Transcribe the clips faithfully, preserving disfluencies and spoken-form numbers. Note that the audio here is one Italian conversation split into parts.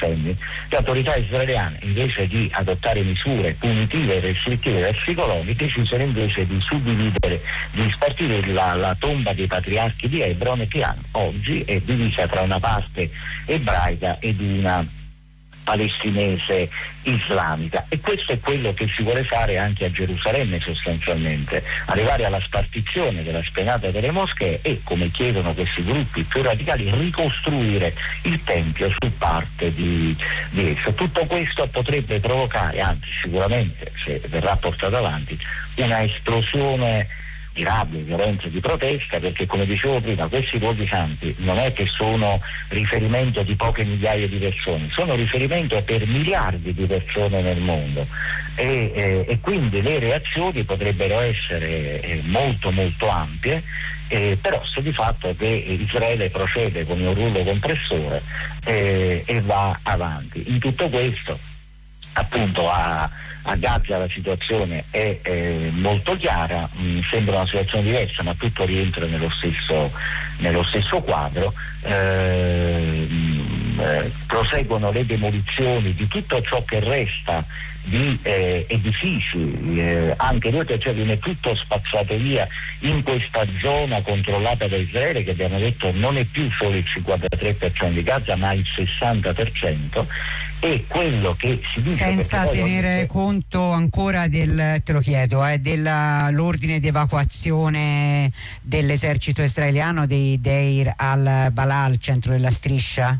decenni, le autorità israeliane, invece di adottare misure punitive e restrittive verso i coloni, decisero invece di suddividere, di spartire la, la tomba dei patriarchi di Hebron, che oggi è divisa tra una parte ebraica ed una palestinese islamica, e questo è quello che si vuole fare anche a Gerusalemme, sostanzialmente arrivare alla spartizione della spianata delle moschee e, come chiedono questi gruppi più radicali, ricostruire il tempio su parte di, di esso. Tutto questo potrebbe provocare, anzi sicuramente se verrà portato avanti, una esplosione di rabbia, di violenza, di protesta, perché, come dicevo prima, questi luoghi santi non è che sono riferimento di poche migliaia di persone, sono riferimento per miliardi di persone nel mondo, e, e, e quindi le reazioni potrebbero essere eh, molto molto ampie, eh, però sta di fatto che Israele procede con un rullo compressore eh, e va avanti. In tutto questo, appunto, a A Gaza la situazione è eh, molto chiara, mh, sembra una situazione diversa, ma tutto rientra nello stesso, nello stesso quadro. Eh, mh, eh, proseguono le demolizioni di tutto ciò che resta di eh, edifici, eh, anche due terzi viene tutto spazzato via in questa zona controllata da Israele, che abbiamo detto non è più solo il cinquantatré per cento di Gaza, ma il sessanta per cento. E quello che si dice, senza tenere oggi... conto ancora del, te lo chiedo, eh, dell'ordine di evacuazione dell'esercito israeliano dei Deir al-Balà, al centro della striscia?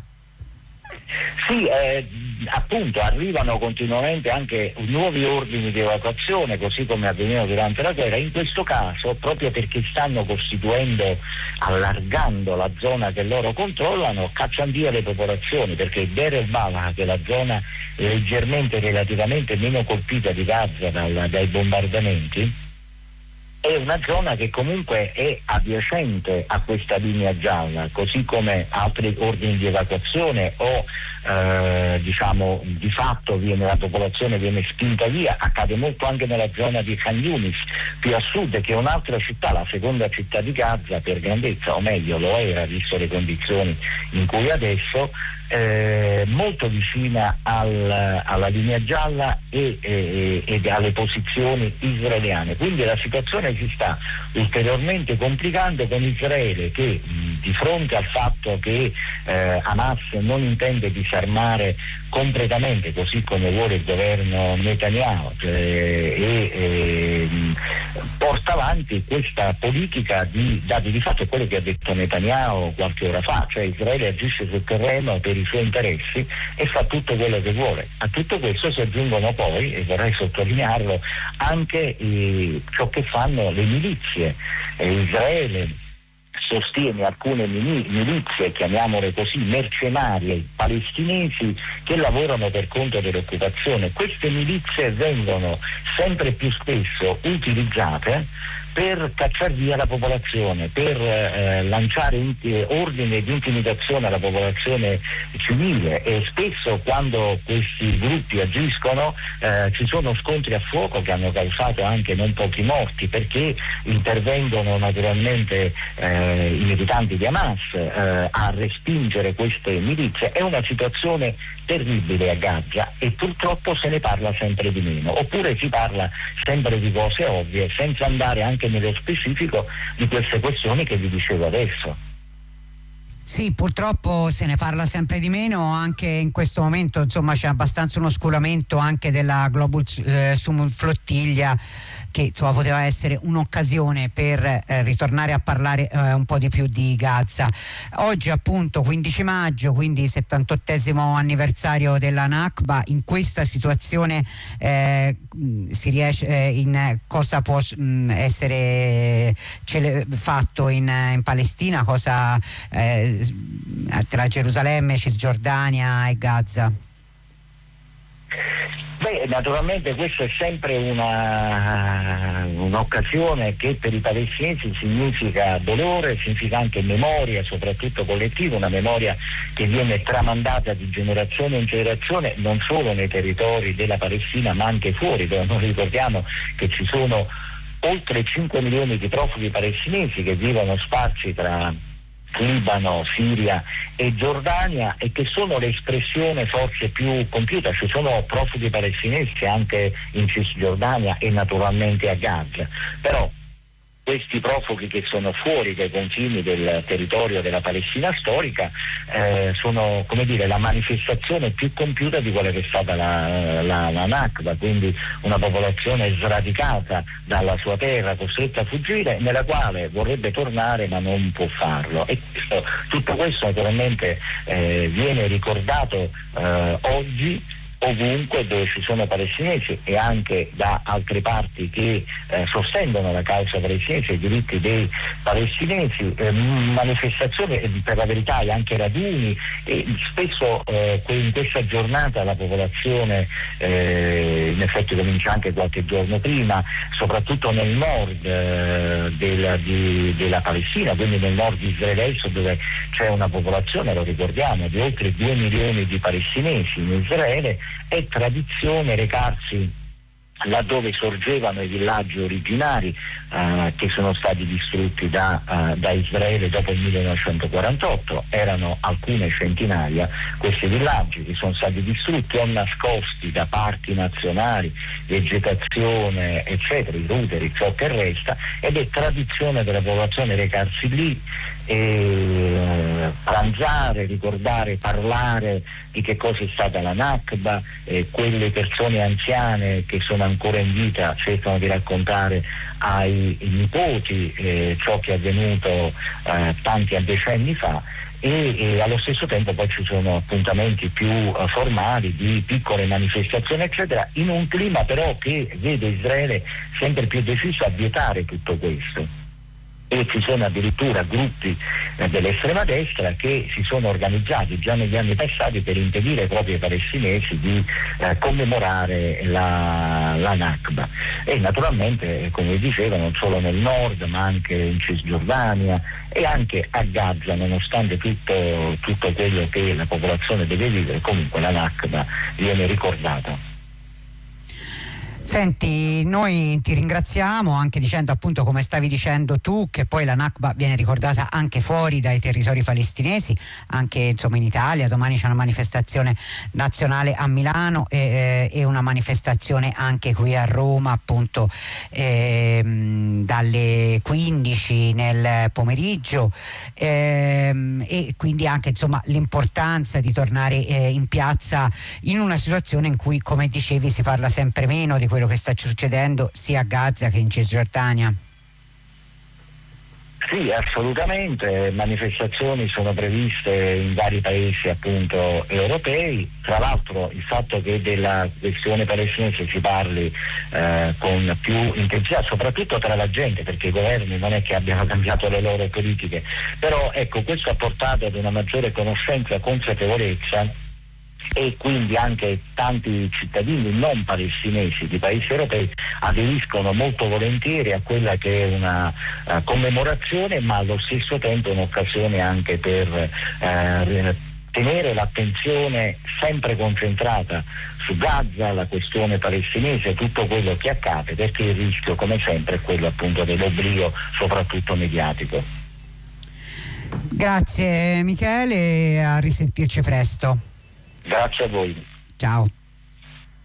Sì, eh, appunto arrivano continuamente anche nuovi ordini di evacuazione, così come avveniva durante la guerra. In questo caso, proprio perché stanno costituendo, allargando la zona che loro controllano, cacciano via le popolazioni, perché Deir el-Balah, che è la zona leggermente, relativamente meno colpita di Gaza dal, dai bombardamenti, è una zona che comunque è adiacente a questa linea gialla, così come altri ordini di evacuazione o eh, diciamo di fatto viene, la popolazione viene spinta via. Accade molto anche nella zona di Khan Yunis, più a sud, che è un'altra città, la seconda città di Gaza per grandezza, o meglio lo era visto le condizioni in cui adesso, Eh, molto vicina al, alla linea gialla e, e, ed alle posizioni israeliane. Quindi la situazione si sta ulteriormente complicando, con Israele che mh, di fronte al fatto che eh, Hamas non intende disarmare completamente, così come vuole il governo Netanyahu, eh, e eh, porta avanti questa politica di dati di fatto. È quello che ha detto Netanyahu qualche ora fa, cioè Israele agisce sul terreno per i suoi interessi e fa tutto quello che vuole. A tutto questo si aggiungono poi, e vorrei sottolinearlo, anche eh, ciò che fanno le milizie. Eh, Israele sostiene alcune milizie, chiamiamole così, mercenarie palestinesi, che lavorano per conto dell'occupazione. Queste milizie vengono sempre più spesso utilizzate per cacciare via la popolazione, per eh, lanciare in, eh, ordine di intimidazione alla popolazione civile, e spesso quando questi gruppi agiscono eh, ci sono scontri a fuoco che hanno causato anche non pochi morti, perché intervengono naturalmente eh, i militanti di Hamas eh, a respingere queste milizie. È una situazione terribile a Gaza e purtroppo se ne parla sempre di meno, oppure si parla sempre di cose ovvie senza andare anche nello specifico di queste questioni che vi dicevo adesso. Sì, purtroppo se ne parla sempre di meno, anche in questo momento insomma c'è abbastanza uno scolamento anche della Global eh, Summit Flottiglia, che insomma poteva essere un'occasione per eh, ritornare a parlare eh, un po' di più di Gaza. Oggi appunto quindici maggio, quindi settantottesimo anniversario della Nakba. In questa situazione eh, si riesce eh, in cosa può mh, essere cele- fatto in, in Palestina, cosa eh, tra Gerusalemme, Cisgiordania e Gaza? Beh, naturalmente questa è sempre una, un'occasione che per i palestinesi significa dolore, significa anche memoria, soprattutto collettiva, una memoria che viene tramandata di generazione in generazione, non solo nei territori della Palestina ma anche fuori, dove noi ricordiamo che ci sono oltre cinque milioni di profughi palestinesi che vivono sparsi tra Libano, Siria e Giordania, e che sono l'espressione forse più compiuta. Ci sono profughi palestinesi anche in Cisgiordania e naturalmente a Gaza, però questi profughi che sono fuori dai confini del territorio della Palestina storica eh, sono, come dire, la manifestazione più compiuta di quella che è stata la, la, la Nakba, quindi una popolazione sradicata dalla sua terra, costretta a fuggire, nella quale vorrebbe tornare ma non può farlo. E questo, tutto questo naturalmente eh, viene ricordato eh, oggi ovunque dove ci sono palestinesi, e anche da altre parti che eh, sostengono la causa palestinese, i diritti dei palestinesi, eh, manifestazioni, eh, per la verità e anche raduni, e spesso eh, in questa giornata la popolazione eh, in effetti comincia anche qualche giorno prima, soprattutto nel nord eh, del, di, della Palestina, quindi nel nord israele, dove c'è una popolazione, lo ricordiamo, di oltre due milioni di palestinesi in Israele. È tradizione recarsi laddove sorgevano i villaggi originari eh, che sono stati distrutti da, uh, da Israele dopo il millenovecentoquarantotto. Erano alcune centinaia questi villaggi che sono stati distrutti o nascosti da parchi nazionali, vegetazione eccetera, i ruderi, ciò che resta, ed è tradizione della popolazione recarsi lì e pranzare, ricordare, parlare di che cosa è stata la Nakba. Eh, quelle persone anziane che sono ancora in vita cercano di raccontare ai, ai nipoti eh, ciò che è avvenuto eh, tanti decenni fa, e, e allo stesso tempo poi ci sono appuntamenti più uh, formali di piccole manifestazioni eccetera, in un clima però che vede Israele sempre più deciso a vietare tutto questo. E ci sono addirittura gruppi eh, dell'estrema destra che si sono organizzati già negli anni passati per impedire proprio ai palestinesi di eh, commemorare la, la Nakba. E naturalmente, come dicevo, non solo nel nord ma anche in Cisgiordania e anche a Gaza, nonostante tutto, tutto quello che la popolazione deve vivere, comunque la Nakba viene ricordata. Senti, noi ti ringraziamo anche dicendo, appunto, come stavi dicendo tu, che poi la Nakba viene ricordata anche fuori dai territori palestinesi, anche insomma in Italia. Domani c'è una manifestazione nazionale a Milano e, eh, e una manifestazione anche qui a Roma, appunto ehm, dalle quindici nel pomeriggio, ehm, e quindi anche insomma l'importanza di tornare eh, in piazza in una situazione in cui, come dicevi, si parla sempre meno di quello che sta succedendo sia a Gaza che in Cisgiordania. Sì, assolutamente, manifestazioni sono previste in vari paesi appunto europei. Tra l'altro il fatto che della questione palestinese si parli eh, con più intensità, soprattutto tra la gente, perché i governi non è che abbiano cambiato le loro politiche, però ecco, questo ha portato ad una maggiore conoscenza e consapevolezza, e quindi anche tanti cittadini non palestinesi di paesi europei aderiscono molto volentieri a quella che è una uh, commemorazione, ma allo stesso tempo un'occasione anche per uh, tenere l'attenzione sempre concentrata su Gaza, la questione palestinese, tutto quello che accade, perché il rischio, come sempre, è quello appunto dell'oblio, soprattutto mediatico. Grazie Michele, a risentirci presto. Grazie a voi. Ciao.